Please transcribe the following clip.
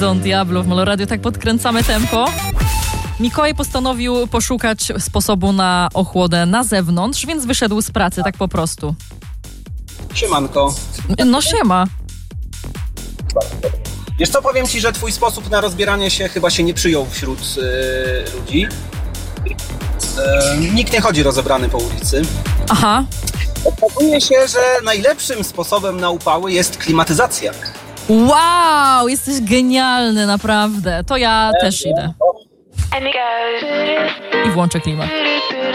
Don Diablo w Meloradio, tak podkręcamy tempo. Mikołaj postanowił poszukać sposobu na ochłodę na zewnątrz, więc wyszedł z pracy, tak po prostu. Siemanko. No siema. Wiesz co, powiem ci, że twój sposób na rozbieranie się chyba się nie przyjął wśród ludzi. Nikt nie chodzi rozebrany po ulicy. Aha. Okazuje się, że najlepszym sposobem na upały jest klimatyzacja. Wow, jesteś genialny, naprawdę. To ja też idę. I włączę klimat.